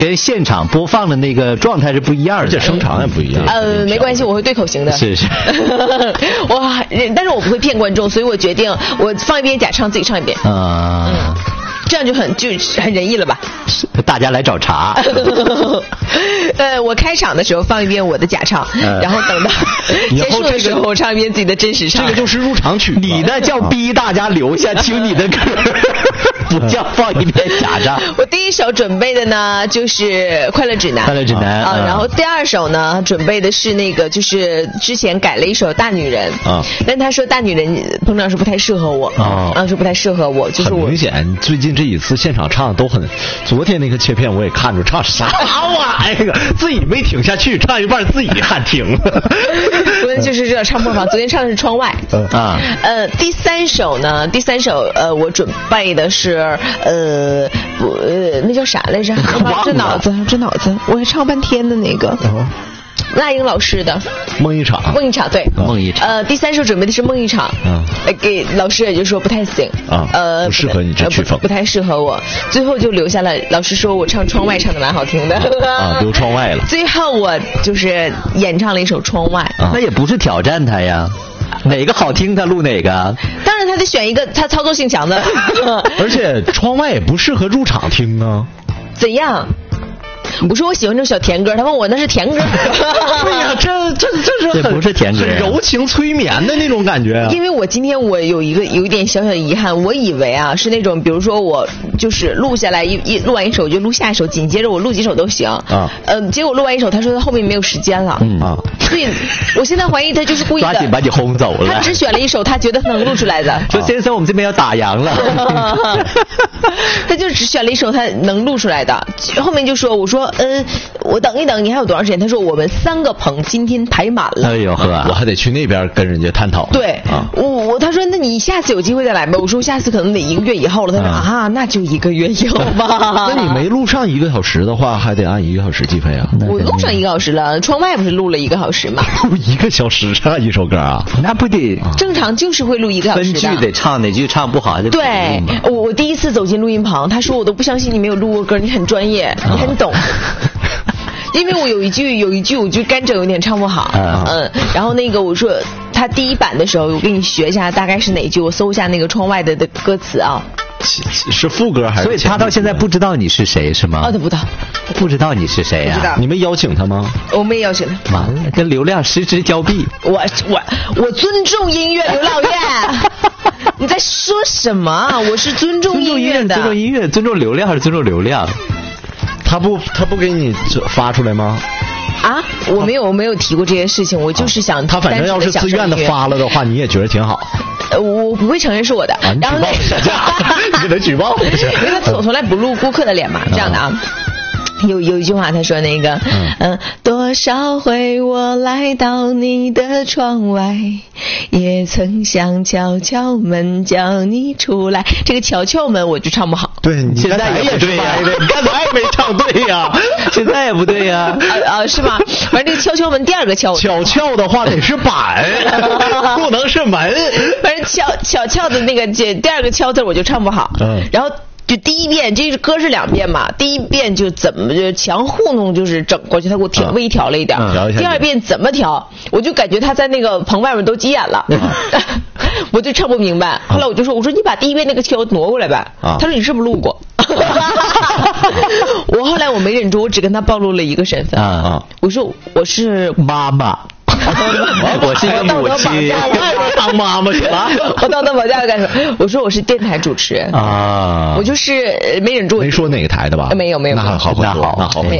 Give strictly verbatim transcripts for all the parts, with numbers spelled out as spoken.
跟现场播放的那个状态是不一样的， 而且声场也不一样。 呃，没关系，我会对口型的。 是是。 我，但是我不会骗观众，所以我决定我放一遍假唱，自己唱一遍。 啊、嗯。 这样就很就很仁义了吧？ 大家来找茬。 呃，我开场的时候放一遍我的假唱，呃、然后等到结束的时候我唱一遍自己的真实唱。 这个就是入场曲， 你的叫逼大家留下听你的歌，不叫放一遍假唱。 我第一首准备的呢就是《快乐指南》， 快乐指南啊、呃，然后第二首呢准备的是那个就是之前改了一首《大女人》啊，但他说《大女人》彭老师不太适合我啊，啊说不太适合我，就是我很明显最近这几次现场唱都很，昨天那个切片我也看着唱啥玩意儿，自己没挺下去，唱一半自己喊停了。 昨天就是这唱破防，昨天唱的是窗外啊。呃，第三首呢，第三首呃，我准备的是呃，呃，那叫啥来着？这脑子，这脑子，我还唱半天的那个。哦那英老师的梦一场， 梦一场对， 梦一场。 呃，第三首准备的是梦一场，嗯，给老师也就说不太行啊，呃，不适合你这曲风， 不太适合我。最后就留下了，老师说我唱窗外唱的蛮好听的啊，留窗外了。 最后我就是演唱了一首窗外， 啊、那也不是挑战他呀，哪个好听他录哪个。 当然他得选一个他操作性强的， 而且窗外也不适合入场听啊。 怎样？我说我喜欢这种小甜歌，他问我那是甜歌。 对呀，这这这是很不是甜歌， 很柔情催眠的那种感觉啊。 因为我今天我有一个有一点小小的遗憾，我以为啊是那种，比如说我就是录下来一一录完一首就录下一首，紧接着我录几首都行啊。呃，结果录完一首，他说他后面没有时间了。嗯啊。所以我现在怀疑他就是故意的， 抓紧把你轰走了。 他只选了一首他觉得能录出来的。 说先生，我们这边要打烊了。 他就只选了一首他能录出来的，后面就说我说呃我等一等，你还有多长时间？他说我们三个棚今天排满了。 哎呦呵， 我还得去那边跟人家探讨。 对，啊、我我他说那你下次有机会再来吧。我说下次可能得一个月以后了。他说啊，那就一个月以后吧。 那你没录上一个小时的话，还得按一个小时计费啊。 我录上一个小时了，窗外不是录了一个小时吗？ 录一个小时啊，一首歌啊， 那不得正常就是会录一个小时的。 分句得唱，哪句唱不好还得对。我我第一次走进录音棚，他说我都不相信你没有录过歌，你很专业，你很懂。因为我有一句有一句我就甘蔗有点唱不好，嗯，嗯然后那个我说他第一版的时候，我给你学一下大概是哪句，我搜一下那个窗外的的歌词啊。 是副歌还是？ 所以他到现在不知道你是谁是吗？ 哦，他不知道， 不知道你是谁呀、 啊？ 你们邀请他吗？ 我没邀请他。 完了，跟流量失之交臂。 我我我尊重音乐，刘老爷。你在说什么啊？我是尊重音乐的。 尊重音乐，尊重流量还是尊重流量？ 他不他不给你发出来吗？ 啊，我没有我没有提过这件事情，我就是想、啊、 他反正要是自愿的发了的话，你也觉得挺好。 呃，我不会承认是我的。 啊、然后那你得举报不是？ 因为他从从来不录顾客的脸嘛，这样的啊。有有一句话，他说那个，嗯、呃，多少回我来到你的窗外，也曾想敲敲门叫你出来。这个敲敲门我就唱不好。 对，你现在也对呀、啊，你刚才也没唱对呀、啊， 现在也不对呀、 啊。啊啊，是吗？反正这个敲敲门第二个敲， 敲敲的话得是板，不能是门。 反正敲敲敲的那个这第二个敲字我就唱不好。嗯，然后。就第一遍，这歌是两遍嘛，第一遍就怎么就强糊弄，就是整过去，他给我调、嗯、微调了一点、嗯。第二遍怎么调，我就感觉他在那个棚外面都急眼了，嗯、我就唱不明白。后来我就说，我说你把第一遍那个敲挪过来呗。啊、他说你是不是录过？我后来我没忍住，我只跟他暴露了一个身份。啊、我说我是妈妈。我是一个母亲， 我当妈妈去了。 我道德绑架干什么？我说我是电台主持人啊，我就是没忍住。 没说哪个台的吧？ 没有没有。 那好，那好，那好。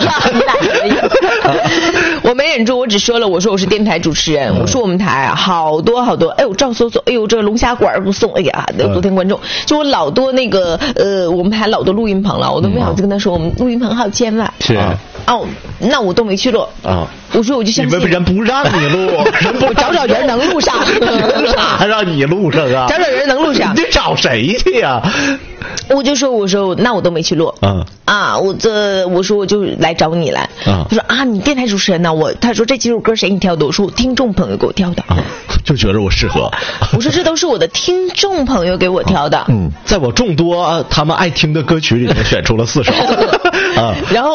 我没忍住，我只说了，我说我是电台主持人。我说我们台好多好多，哎呦赵搜搜，哎呦这个龙虾馆不送，哎呀有多天观众，就我老多那个呃，我们台老多录音棚了，我都没好意思跟他说，我们录音棚还有千万。 是哦，那我都没去录啊。我说我就相信你们人不让你录，人不我找找人能录上， 凭啥让你录上啊？ 找找人能录上， 你得找谁去呀？ 我就说我说那我都没去录，嗯啊，我这我说我就来找你来，嗯，他说啊你电台主持人呢？我他说这几首歌谁给你挑的？我说我听众朋友给我挑的， 啊，就觉得我适合。 我说这都是我的听众朋友给我挑的， 嗯，在我众多他们爱听的歌曲里面选出了四首，啊， 然后。